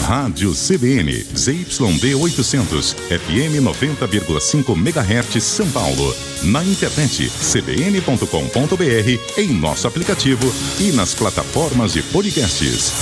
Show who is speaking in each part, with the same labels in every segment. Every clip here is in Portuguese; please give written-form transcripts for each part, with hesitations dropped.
Speaker 1: Rádio CBN, ZYD 800, FM 90,5 MHz, São Paulo. Na internet, cbn.com.br, em nosso aplicativo e nas plataformas de podcasts.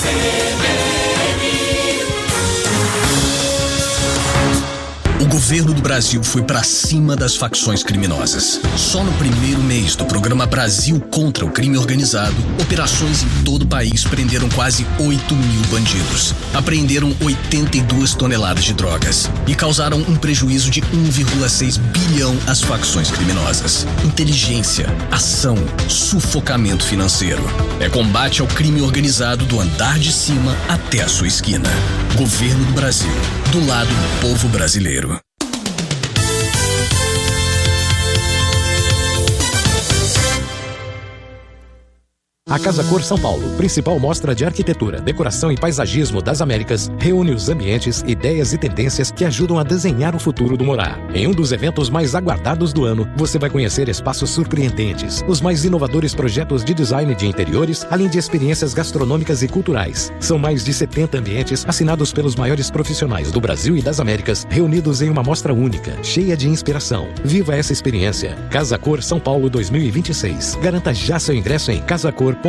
Speaker 2: O governo do Brasil foi pra cima das facções criminosas. Só no primeiro mês do programa Brasil contra o Crime Organizado, operações em todo o país prenderam quase 8 mil bandidos. Apreenderam 82 toneladas de drogas e causaram um prejuízo de 1,6 bilhão às facções criminosas. Inteligência, ação, sufocamento financeiro. É combate ao crime organizado do andar de cima até a sua esquina. Governo do Brasil, do lado do povo brasileiro.
Speaker 3: A Casa Cor São Paulo, principal mostra de arquitetura, decoração e paisagismo das Américas, reúne os ambientes, ideias e tendências que ajudam a desenhar o futuro do morar. Em um dos eventos mais aguardados do ano, você vai conhecer espaços surpreendentes, os mais inovadores projetos de design de interiores, além de experiências gastronômicas e culturais. São mais de 70 ambientes assinados pelos maiores profissionais do Brasil e das Américas, reunidos em uma mostra única, cheia de inspiração. Viva essa experiência. Casa Cor São Paulo 2026. Garanta já seu ingresso em casacor.com.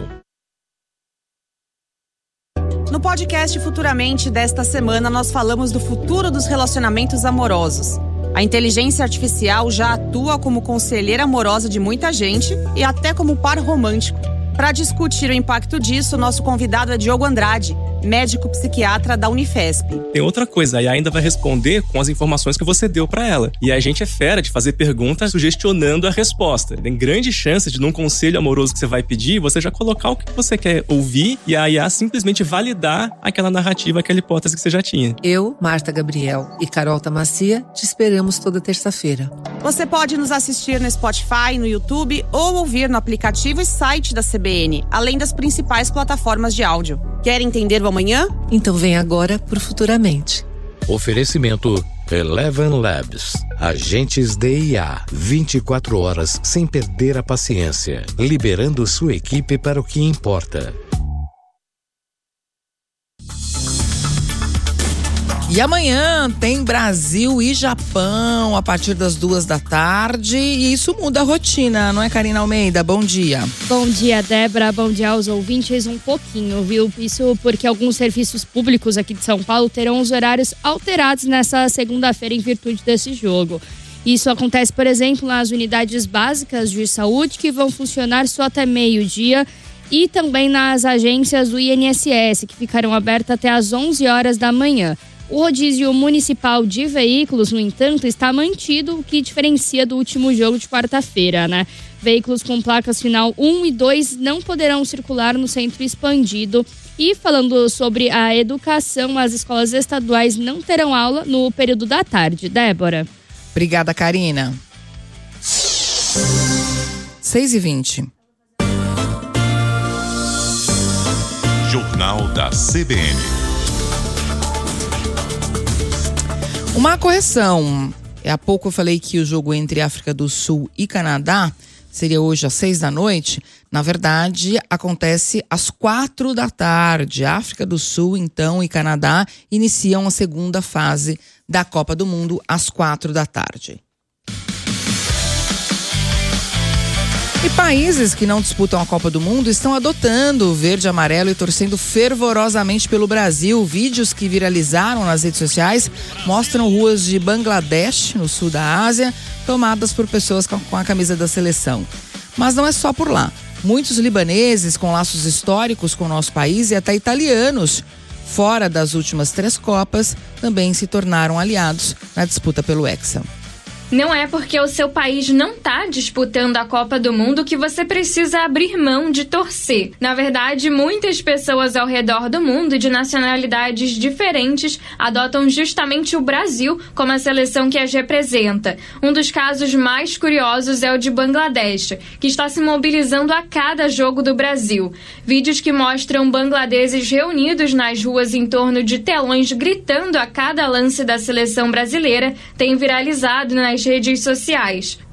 Speaker 4: No podcast Futuramente desta semana, nós falamos do futuro dos relacionamentos amorosos. A inteligência artificial já atua como conselheira amorosa de muita gente e até como par romântico. Para discutir o impacto disso, nosso convidado é Diogo Andrade, médico psiquiatra da Unifesp.
Speaker 5: Tem outra coisa, a IA ainda vai responder com as informações que você deu para ela. E a gente é fera de fazer perguntas sugestionando a resposta. Tem grande chance de, num conselho amoroso que você vai pedir, você já colocar o que você quer ouvir e a IA simplesmente validar aquela narrativa, aquela hipótese que você já tinha.
Speaker 6: Eu, Marta Gabriel e Carol Tamacia te esperamos toda terça-feira.
Speaker 4: Você pode nos assistir no Spotify, no YouTube ou ouvir no aplicativo e site da CBN, além das principais plataformas de áudio. Quer entender o amanhã?
Speaker 6: Então vem agora pro Futuramente.
Speaker 3: Oferecimento Eleven Labs. Agentes de IA. 24 horas sem perder a paciência. Liberando sua equipe para o que importa.
Speaker 7: E amanhã tem Brasil e Japão a partir das 14h e isso muda a rotina, não é, Karina Almeida? Bom dia.
Speaker 8: Bom dia, Débora. Bom dia aos ouvintes. Um pouquinho, viu? Isso porque alguns serviços públicos aqui de São Paulo terão os horários alterados nessa segunda-feira em virtude desse jogo. Isso acontece, por exemplo, nas unidades básicas de saúde que vão funcionar só até meio-dia e também nas agências do INSS que ficarão abertas até às 11 horas da manhã. O rodízio municipal de veículos, no entanto, está mantido, o que diferencia do último jogo de quarta-feira, né? Veículos com placas final 1 e 2 não poderão circular no centro expandido. E falando sobre a educação, as escolas estaduais não terão aula no período da tarde. Débora.
Speaker 7: Obrigada, Karina. 6h20.
Speaker 1: Jornal da CBN.
Speaker 7: Uma correção. Há pouco eu falei que o jogo entre África do Sul e Canadá seria hoje às 18h. Na verdade, acontece às 16h. África do Sul, então, e Canadá iniciam a segunda fase da Copa do Mundo às 16h. E países que não disputam a Copa do Mundo estão adotando o verde e amarelo e torcendo fervorosamente pelo Brasil. Vídeos que viralizaram nas redes sociais mostram ruas de Bangladesh, no sul da Ásia, tomadas por pessoas com a camisa da seleção. Mas não é só por lá. Muitos libaneses com laços históricos com o nosso país e até italianos, fora das últimas 3 Copas, também se tornaram aliados na disputa pelo Hexa.
Speaker 9: Não é porque o seu país não está disputando a Copa do Mundo que você precisa abrir mão de torcer. Na verdade, muitas pessoas ao redor do mundo de nacionalidades diferentes adotam justamente o Brasil como a seleção que as representa. Um dos casos mais curiosos é o de Bangladesh, que está se mobilizando a cada jogo do Brasil. Vídeos que mostram bangladeses reunidos nas ruas em torno de telões gritando a cada lance da seleção brasileira têm viralizado nas redes sociais.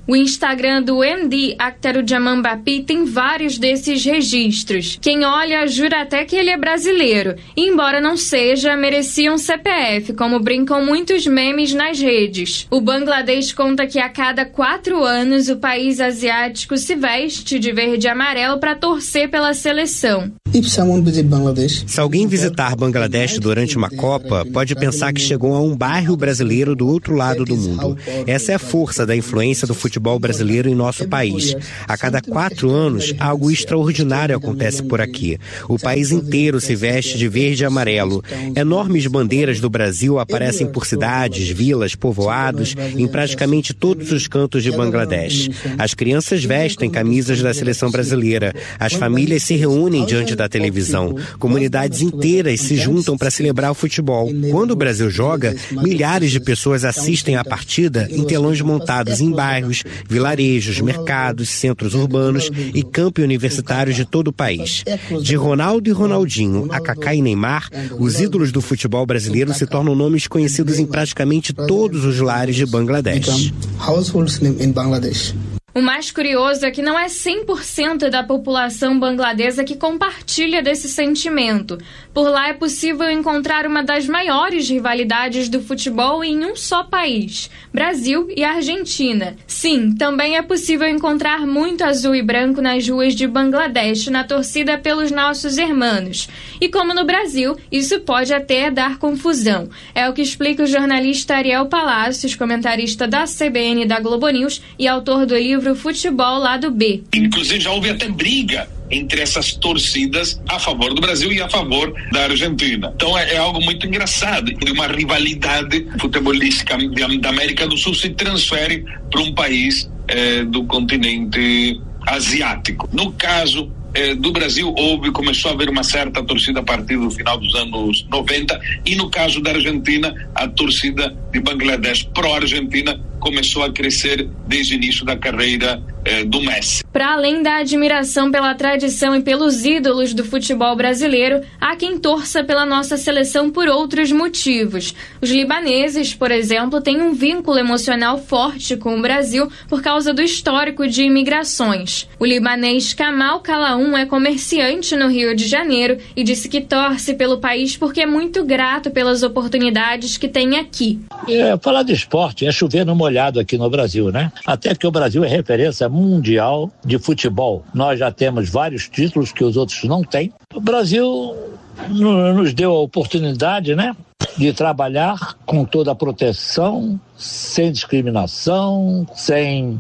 Speaker 9: O Instagram do MD Akhtarou Diamantbapi tem vários desses registros. Quem olha jura até que ele é brasileiro. E, embora não seja, merecia um CPF, como brincam muitos memes nas redes. O Bangladesh conta que a cada 4 anos o país asiático se veste de verde e amarelo para torcer pela seleção.
Speaker 10: Se alguém visitar Bangladesh durante uma Copa, pode pensar que chegou a um bairro brasileiro do outro lado do mundo. Essa é a força da influência do futebol brasileiro em nosso país. A cada 4 anos, algo extraordinário acontece por aqui. O país inteiro se veste de verde e amarelo. Enormes bandeiras do Brasil aparecem por cidades, vilas, povoados, em praticamente todos os cantos de Bangladesh. As crianças vestem camisas da seleção brasileira. As famílias se reúnem diante da televisão. Comunidades inteiras se juntam para celebrar o futebol. Quando o Brasil joga, milhares de pessoas assistem à partida em telões montados em bairros, vilarejos, mercados, centros urbanos e campi universitários de todo o país. De Ronaldo e Ronaldinho a Kaká e Neymar, os ídolos do futebol brasileiro se tornam nomes conhecidos em praticamente todos os lares de Bangladesh.
Speaker 9: O mais curioso é que não é 100% da população bangladesa que compartilha desse sentimento. Por lá é possível encontrar uma das maiores rivalidades do futebol em um só país, Brasil e Argentina. Sim, também é possível encontrar muito azul e branco nas ruas de Bangladesh na torcida pelos nossos irmãos. E como no Brasil, isso pode até dar confusão. É o que explica o jornalista Ariel Palacios, comentarista da CBN e da Globo News e autor do livro Futebol Lado B.
Speaker 11: Inclusive já houve até briga entre essas torcidas a favor do Brasil e a favor da Argentina. Então é algo muito engraçado. Uma rivalidade futebolística da América do Sul se transfere para um país do continente asiático. No caso do Brasil, começou a haver uma certa torcida a partir do final dos anos 90, e no caso da Argentina, a torcida de Bangladesh pró-Argentina começou a crescer desde o início da carreira do Messi.
Speaker 9: Para além da admiração pela tradição e pelos ídolos do futebol brasileiro, há quem torça pela nossa seleção por outros motivos. Os libaneses, por exemplo, têm um vínculo emocional forte com o Brasil por causa do histórico de imigrações. O libanês Kamal Kalaoum é comerciante no Rio de Janeiro e disse que torce pelo país porque é muito grato pelas oportunidades que tem aqui.
Speaker 12: Falar de esporte é chover no molhado aqui no Brasil, né? Até que o Brasil é referência mundial de futebol. Nós já temos vários títulos que os outros não têm. O Brasil nos deu a oportunidade, né, de trabalhar com toda a proteção, sem discriminação, sem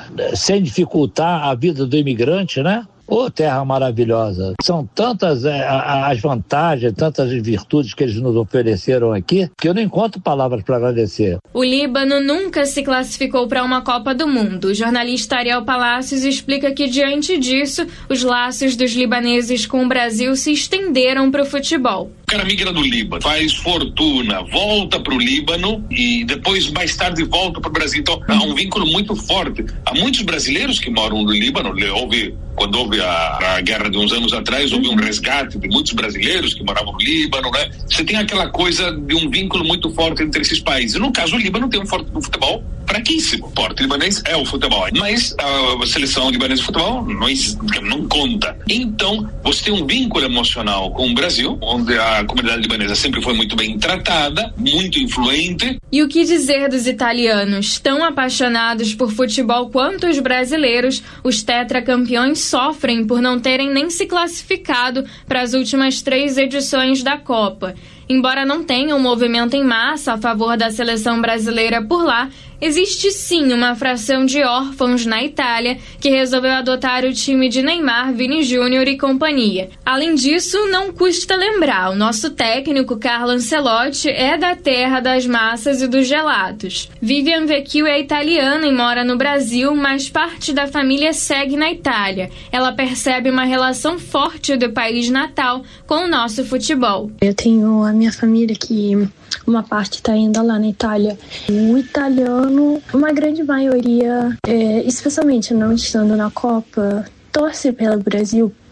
Speaker 12: dificultar a vida do imigrante, né? Ô, terra maravilhosa. São tantas as vantagens, tantas virtudes que eles nos ofereceram aqui, que eu não encontro palavras para agradecer.
Speaker 9: O Líbano nunca se classificou para uma Copa do Mundo. O jornalista Ariel Palacios explica que, diante disso, os laços dos libaneses com o Brasil se estenderam para o futebol.
Speaker 11: O cara migra do Líbano, faz fortuna, volta para o Líbano e depois, mais tarde, volta para o Brasil. Então, há um vínculo muito forte. Há muitos brasileiros que moram no Líbano. Quando houve a guerra de uns anos atrás, houve um resgate de muitos brasileiros que moravam no Líbano, né? Você tem aquela coisa de um vínculo muito forte entre esses países. No caso, o Líbano tem um futebol fraquíssimo. O porte libanês é o futebol, mas a seleção libanesa de futebol não conta. Então, você tem um vínculo emocional com o Brasil, onde a comunidade libanesa sempre foi muito bem tratada, muito influente.
Speaker 9: E o que dizer dos italianos? Tão apaixonados por futebol quanto os brasileiros, os tetracampeões sofrem por não terem nem se classificado para as últimas 3 edições da Copa. Embora não tenha um movimento em massa a favor da seleção brasileira por lá, existe sim uma fração de órfãos na Itália que resolveu adotar o time de Neymar, Vini Júnior e companhia. Além disso, não custa lembrar, o nosso técnico Carlo Ancelotti é da terra das massas e dos gelatos. Vivian Vecchio é italiana e mora no Brasil, mas parte da família segue na Itália. Ela percebe uma relação forte do país natal com o nosso futebol.
Speaker 13: Eu tenho a minha família que uma parte está ainda lá na Itália. O italiano, uma grande maioria, especialmente não estando na Copa, torce pelo Brasil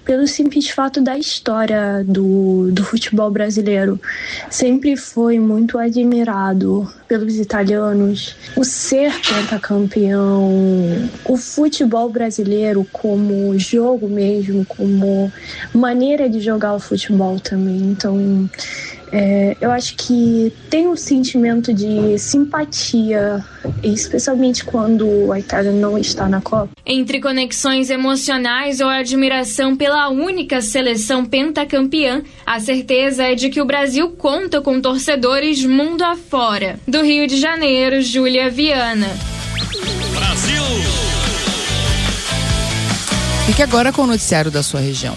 Speaker 13: pelo simples fato da história do futebol brasileiro. Sempre foi muito admirado pelos italianos. O ser pentacampeão, o futebol brasileiro como jogo mesmo, como maneira de jogar o futebol também. Então, eu acho que tem um sentimento de simpatia, especialmente quando a Itália não está na Copa.
Speaker 9: Entre conexões emocionais ou admiração pela única seleção pentacampeã, a certeza é de que o Brasil conta com torcedores mundo afora. Do Rio de Janeiro, Júlia Viana.
Speaker 2: Brasil!
Speaker 7: Fique agora com o noticiário da sua região.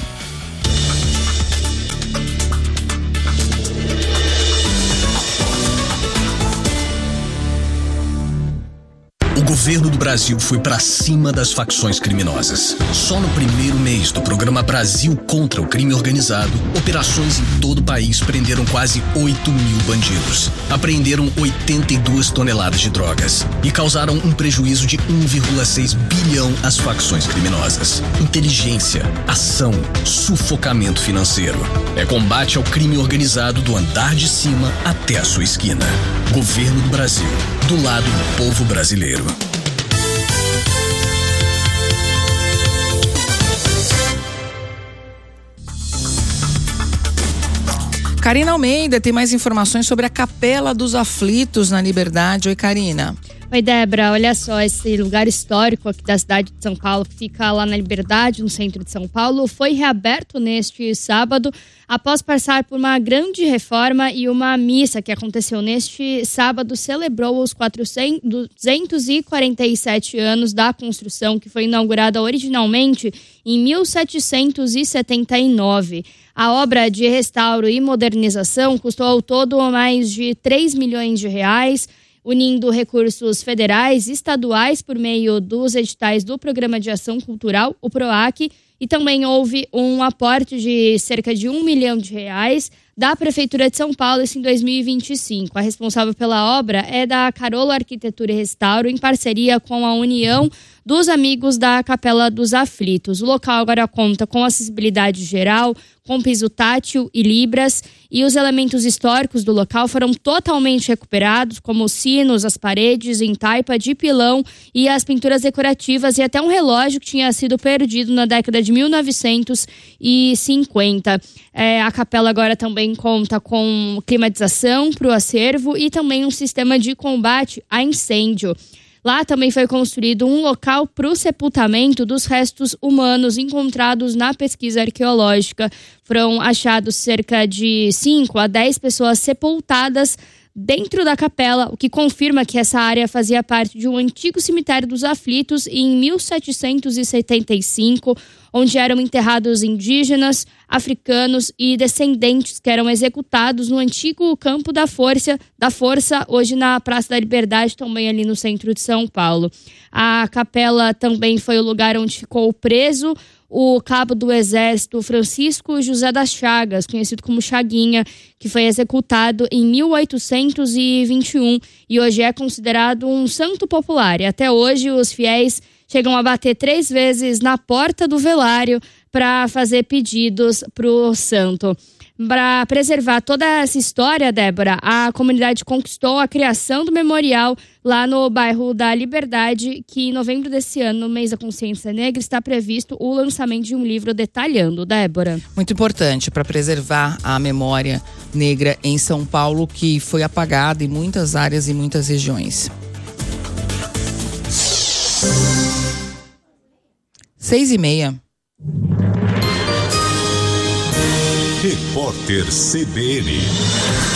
Speaker 2: O governo do Brasil foi para cima das facções criminosas. Só no primeiro mês do programa Brasil contra o crime organizado, operações em todo o país prenderam quase 8 mil bandidos. Apreenderam 82 toneladas de drogas e causaram um prejuízo de 1,6 bilhão às facções criminosas. Inteligência, ação, sufocamento financeiro. É combate ao crime organizado do andar de cima até a sua esquina. Governo do Brasil, do lado do povo brasileiro.
Speaker 7: Karina Almeida tem mais informações sobre a Capela dos Aflitos na Liberdade. Oi, Karina.
Speaker 8: Oi, Débora, olha só, esse lugar histórico aqui da cidade de São Paulo, que fica lá na Liberdade, no centro de São Paulo, foi reaberto neste sábado, após passar por uma grande reforma, e uma missa que aconteceu neste sábado celebrou os 247 anos da construção, que foi inaugurada originalmente em 1779. A obra de restauro e modernização custou ao todo mais de 3 milhões de reais, unindo recursos federais e estaduais por meio dos editais do Programa de Ação Cultural, o PROAC, e também houve um aporte de cerca de 1 milhão de reais da Prefeitura de São Paulo, isso em 2025. A responsável pela obra é da Carolo Arquitetura e Restauro, em parceria com a União dos Amigos da Capela dos Aflitos. O local agora conta com acessibilidade geral, com piso tátil e libras, e os elementos históricos do local foram totalmente recuperados, como os sinos, as paredes em taipa de pilão e as pinturas decorativas, e até um relógio que tinha sido perdido na década de 1950. A capela agora também conta com climatização para o acervo e também um sistema de combate a incêndio. Lá também foi construído um local para o sepultamento dos restos humanos encontrados na pesquisa arqueológica. Foram achados cerca de 5 a 10 pessoas sepultadas dentro da capela, o que confirma que essa área fazia parte de um antigo cemitério dos aflitos em 1775, onde eram enterrados indígenas, africanos e descendentes que eram executados no antigo campo da Força, hoje na Praça da Liberdade, também ali no centro de São Paulo. A capela também foi o lugar onde ficou preso o cabo do Exército Francisco José das Chagas, conhecido como Chaguinha, que foi executado em 1821 e hoje é considerado um santo popular. E até hoje os fiéis chegam a bater 3 vezes na porta do velário para fazer pedidos para o santo. Para preservar toda essa história, Débora, a comunidade conquistou a criação do memorial lá no bairro da Liberdade, que em novembro desse ano, no mês da Consciência Negra, está previsto o lançamento de um livro detalhando, Débora.
Speaker 7: Muito importante para preservar a memória negra em São Paulo, que foi apagada em muitas áreas e muitas regiões. 6:30.
Speaker 1: Repórter CBN.